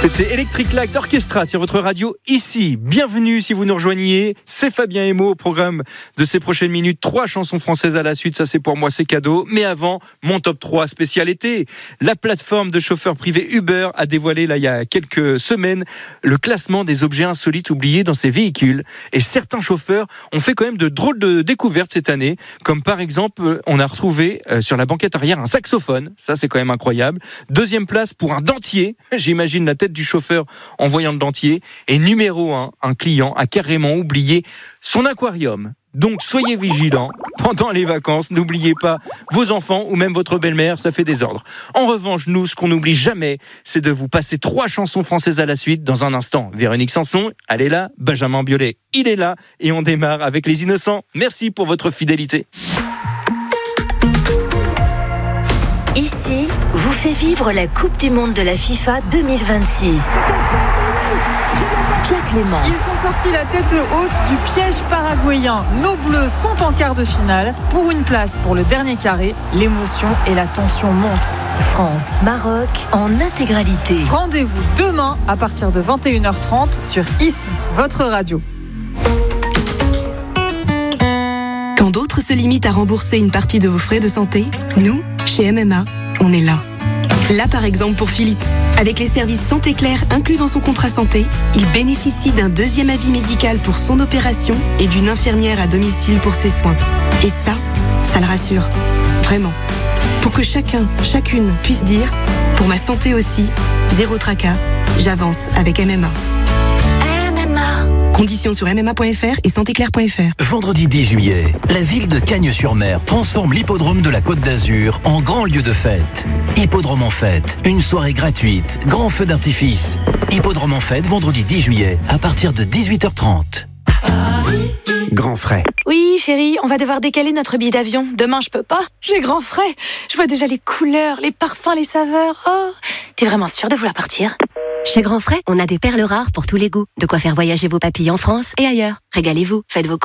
C'était Electric Light Orchestra sur votre radio ici. Bienvenue si vous nous rejoignez. C'est Fabien Emo au programme de ces prochaines minutes. 3 chansons françaises à la suite, ça c'est pour moi, c'est cadeau. Mais avant, mon top 3 spécial été. La plateforme de chauffeurs privés Uber a dévoilé là il y a quelques semaines le classement des objets insolites oubliés dans ses véhicules. Et certains chauffeurs ont fait quand même de drôles de découvertes cette année. Comme par exemple, on a retrouvé sur la banquette arrière un saxophone. Ça c'est quand même incroyable. Deuxième place pour un dentier. J'imagine la tête du chauffeur en voyant le dentier. Et numéro 1, un client a carrément oublié son aquarium. Donc soyez vigilants pendant les vacances. N'oubliez pas vos enfants ou même votre belle-mère, ça fait désordre. En revanche, nous, ce qu'on n'oublie jamais, c'est de vous passer 3 chansons françaises à la suite. Dans un instant, Véronique Sanson, elle est là. Benjamin Biolay, il est là. Et on démarre avec Les Innocents. Merci pour votre fidélité. Ici, vous fait vivre la Coupe du Monde de la FIFA 2026. Pierre Clément. Ils sont sortis la tête haute du piège paraguayen. Nos Bleus sont en quart de finale. Pour une place pour le dernier carré, l'émotion et la tension montent. France-Maroc en intégralité. Rendez-vous demain à partir de 21h30 sur Ici, votre radio. Quand d'autres se limitent à rembourser une partie de vos frais de santé, nous, chez MMA, on est là. Là, par exemple, pour Philippe. Avec les services Santé Claire inclus dans son contrat santé, il bénéficie d'un 2e avis médical pour son opération et d'une infirmière à domicile pour ses soins. Et ça le rassure. Vraiment. Pour que chacun, chacune puisse dire « Pour ma santé aussi, zéro tracas, j'avance avec MMA ». Conditions sur mma.fr et santéclair.fr. Vendredi 10 juillet, la ville de Cagnes-sur-Mer transforme l'hippodrome de la Côte d'Azur en grand lieu de fête. Hippodrome en fête, une soirée gratuite, grand feu d'artifice. Hippodrome en fête, vendredi 10 juillet, à partir de 18h30. Grand frais. Oui, chérie, on va devoir décaler notre billet d'avion. Demain, je peux pas. J'ai grand frais. Je vois déjà les couleurs, les parfums, les saveurs. Oh, t'es vraiment sûre de vouloir partir ? Chez Grand Frais, on a des perles rares pour tous les goûts. De quoi faire voyager vos papilles en France et ailleurs. Régalez-vous, faites vos